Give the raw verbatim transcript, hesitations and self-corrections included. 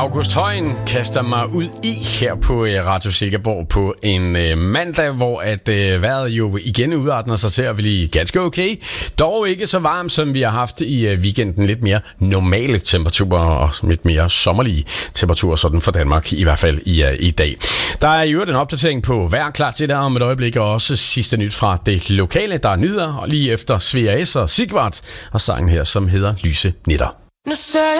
August Højen kaster mig ud i her på Radio Silkeborg på en øh, mandag, hvor at øh, vejret jo igen udarter sig til at blive ganske okay. Dog ikke så varmt, som vi har haft i øh, weekenden. Lidt mere normale temperaturer og lidt mere sommerlige temperaturer, sådan for Danmark i hvert fald i, øh, i dag. Der er i øvrigt en opdatering på vejr klar til der om et øjeblik, og også sidste nyt fra det lokale. Der er nyheder, og lige efter Svea S og Sigvart og sangen her, som hedder Lyse Nætter.